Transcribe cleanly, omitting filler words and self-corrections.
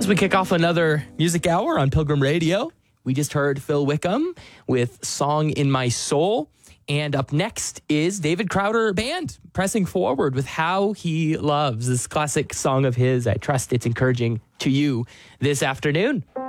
As we kick off another music hour on Pilgrim Radio, we just heard Phil Wickham with Song in My Soul. And up next is David Crowder Band pressing forward with How He Loves, this classic song of his. I trust it's encouraging to you this afternoon.